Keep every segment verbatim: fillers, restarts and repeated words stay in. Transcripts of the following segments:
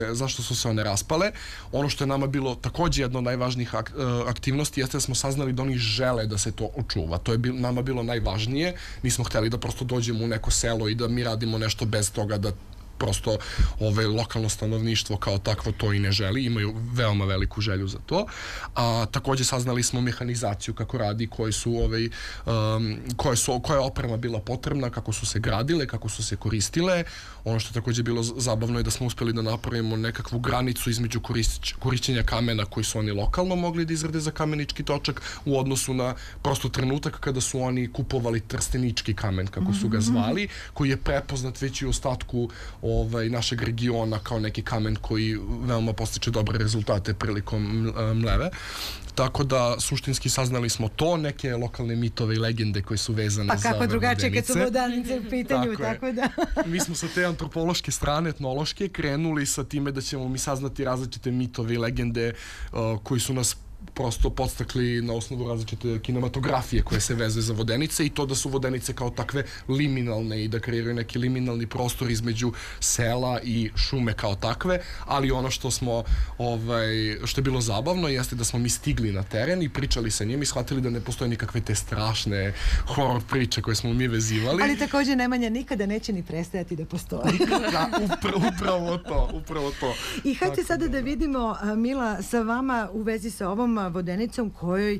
zašto su se one raspale. Ono što je nama bilo takođe jedno od najvažnijih ak aktivnosti jeste da smo saznali da oni žele da se to očuva. To je bil, nama bilo najvažnije. Nismo hteli da prosto dođemo u neko selo i da mi radimo nešto bez toga da prosto ove, lokalno stanovništvo kao takvo to i ne želi, imaju veoma veliku želju za to. A takođe saznali smo mehanizaciju kako radi, koji su, ovaj, um, koje su, koja je oprema bila potrebna, kako su se gradile, kako su se koristile. Ono što je takođe bilo zabavno je da smo uspeli da napravimo nekakvu granicu između korišć, korišćenja kamena koji su oni lokalno mogli da izrade za kamenički točak u odnosu na prosto trenutak kada su oni kupovali trstenički kamen, kako su ga zvali, koji je prepoznat već i u ostatku ovaj, našeg regiona kao neki kamen koji veoma postiče dobre rezultate prilikom mleve. Tako da, suštinski saznali smo to, neke lokalne mitove i legende koje su vezane za Vodenice. Pa kako drugačije kad su Vodenice u pitanju, tako, tako da... Mi smo sa te antropološke strane, etnološke, krenuli sa time da ćemo mi saznati različite mitove i legende uh, koji su nas prosto podstakli na osnovu različite kinematografije koje se vezuju za Vodenice i to da su Vodenice kao takve liminalne i da kreiraju neki liminalni prostor između sela i šume kao takve, ali ono što smo, ovaj, što je bilo zabavno jeste da smo mi stigli na teren i pričali sa njim i shvatili da ne postoje nikakve te strašne horor priče koje smo mi vezivali. Ali takođe Nemanja nikada neće ni prestajati da postoji. Da, upravo, upravo to, upravo to. I hajde sada da vidimo, Mila, sa vama u vezi sa ovom Vodenicom kojoj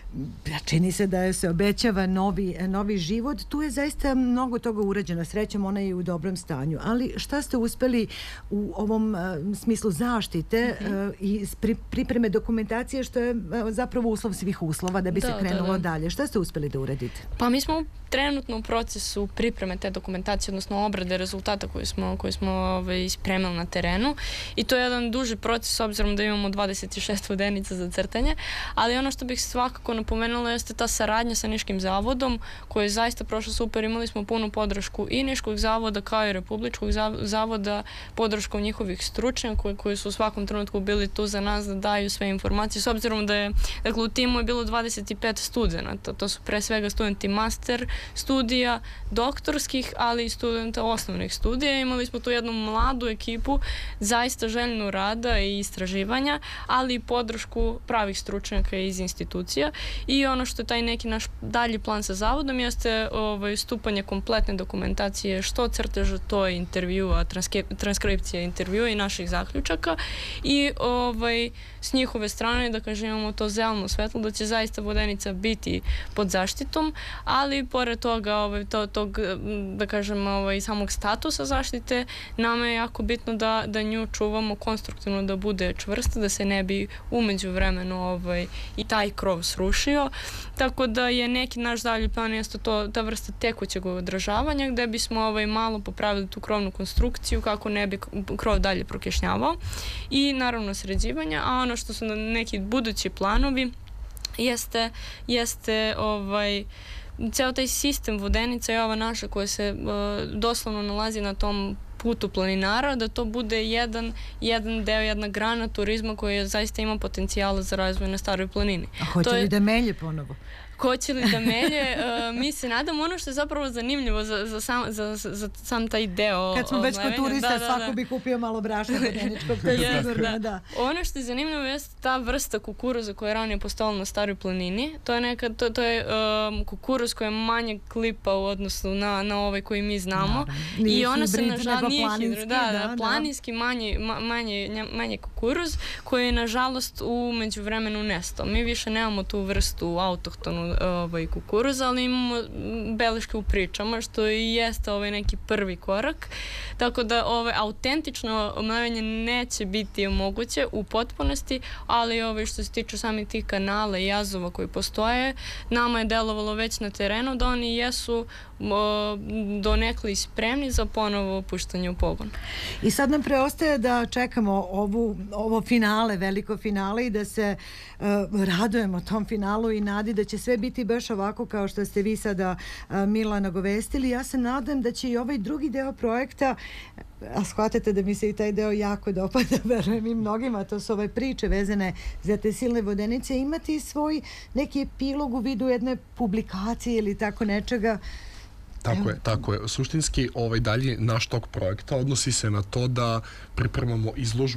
čini se da se obećava novi, novi život. Tu je zaista mnogo toga urađeno. Srećom, ona je u dobrom stanju. Ali šta ste uspeli u ovom uh, smislu zaštite uh, i pri, pripreme dokumentacije, što je uh, zapravo uslov svih uslova da bi da, se krenulo da, da. dalje? Šta ste uspeli da uradite? Pa mi smo trenutno u procesu pripreme te dokumentacije, odnosno obrade rezultata koje smo, koje smo ovaj, spremali na terenu. I to je jedan duži proces, s obzirom da imamo dvadeset šest vodenica za crtanje. Ali ono što bih svakako napomenula jeste ta saradnja sa Niškim zavodom, koji je zaista prošlo super. Imali smo punu podršku i Niškog zavoda kao i Republičkog zavoda, podršku njihovih stručnjaka koji, koji su u svakom trenutku bili tu za nas da daju sve informacije. S obzirom da je, dakle, u timu je bilo dvadeset pet studenata. To su pre svega studenti master studija, doktorskih, ali i studenta osnovnih studija. Imali smo tu jednu mladu ekipu, zaista željnu rada i istraživanja, ali i podršku pravih stručnjaka iz institucija. I ono što je taj neki naš dalji plan sa zavodom jeste ovaj, stupanje kompletne dokumentacije, što crteža, to je intervjua, transkripcija intervjua i naših zaključaka. I ovaj, s njihove strane, da kažem, imamo to zeleno svetlo, da će zaista Vodenica biti pod zaštitom, ali pored toga, ovaj, to, tog, da kažem, ovaj, samog statusa zaštite, nama je jako bitno da, da nju čuvamo konstruktivno, da bude čvrsta, da se ne bi umeđu vremenu ovaj, i taj krov srušio. Tako da je neki naš dalji plan jeste to, ta vrsta tekućeg održavanja, gde bismo ovaj, malo popravili tu krovnu konstrukciju kako ne bi krov dalje prokišnjavao i naravno sređivanja, a ono što su neki budući planovi jeste, jeste ovaj, ceo taj sistem Vodenica i ova naša koja se uh, doslovno nalazi na tom putu planinara, da to bude jedan, jedan deo, jedna grana turizma koja zaista ima potencijala za razvoj na Staroj planini. A hoće li da melje ponovo? Hoće li da melje, uh, mi se nadamo. Ono što je zapravo zanimljivo za, za, sam, za, za sam taj deo. Kad smo već kod turista, da, da, svako da. bi kupio malo brašna vodeničkog, to je yes, sigurno, da. da. Ono što je zanimljivo je ta vrsta kukuruza koja je ranije postojala na Staroj planini. To je, neka, to, to je um, kukuruz koji je manje klipa u odnosu na, na ovaj koji mi znamo. Nije I ona hibrid, se nažalost nije planinski, hibrid, da, da, da, planinski manje, manje, manje kukuruz koji je nažalost u međuvremenu nestao. Mi više nemamo tu vrstu autohtonu ovaj, kukuruza, ali imamo beleške u pričama, što i jeste ovaj neki prvi korak. Tako da ovaj, autentično mlevenje neće biti moguće u potpunosti, ali ovaj, što se tiče samih tih kanala i jazova koji postoje, nama je delovalo već na terenu da oni jesu donekli spremni za ponovo puštanje u pogon. I sad nam preostaje da čekamo ovu, ovo finale, veliko finale i da se uh, radujemo tom finalu i nadi da će sve biti baš ovako kao što ste vi sada uh, Mila nagovestili. Ja se nadam da će i ovaj drugi deo projekta, a shvatite da mi se i taj deo jako dopada, verujem i mnogima, to su ove priče vezane za te silne vodenice, imati svoj neki epilog u vidu jedne publikacije ili tako nečega. Tako je, tako je. Suštinski ovaj dalje naš tog projekta odnosi se na to da pripremamo izložbu